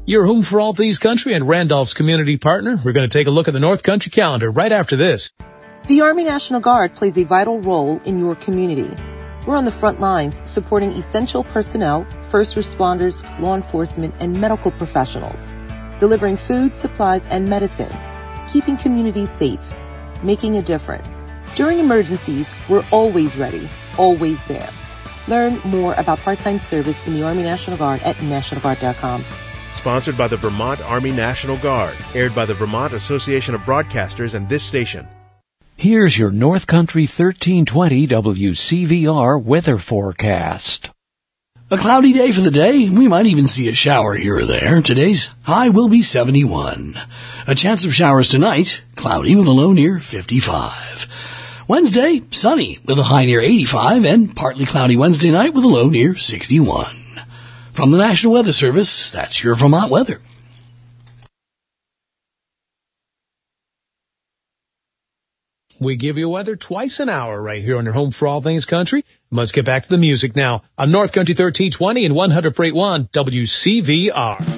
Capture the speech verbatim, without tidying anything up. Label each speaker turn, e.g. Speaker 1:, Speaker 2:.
Speaker 1: Your home for all things country and Randolph's community partner. We're going to take a look at the North Country calendar right after this.
Speaker 2: The Army National Guard plays a vital role in your community. We're on the front lines supporting essential personnel, first responders, law enforcement, and medical professionals, delivering food, supplies, and medicine, keeping communities safe, making a difference. During emergencies, we're always ready, always there. Learn more about part-time service in the Army National Guard at national guard dot com.
Speaker 3: Sponsored by the Vermont Army National Guard. Aired by the Vermont Association of Broadcasters and this station.
Speaker 4: Here's your North Country thirteen twenty W C V R weather forecast.
Speaker 5: A cloudy day for the day. We might even see a shower here or there. Today's high will be seventy-one. A chance of showers tonight. Cloudy with a low near fifty-five. Wednesday, sunny with a high near eighty-five, and partly cloudy Wednesday night with a low near sixty-one. From the National Weather Service, that's your Vermont weather.
Speaker 1: We give you weather twice an hour right here on your home for all things country. Let's get back to the music now on North Country thirteen twenty and one hundred point one W C V R.